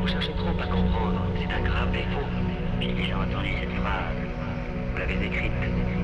Vous cherchez trop à comprendre. C'est un grave défaut. Puis j'ai entendu cette phrase. Vous l'avez écrite.